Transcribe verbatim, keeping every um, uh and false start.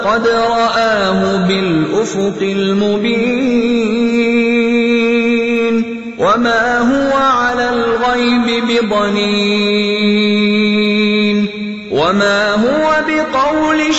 قد رآه بالأفق المبين وما هو على الغيب بضنين وما هو بقول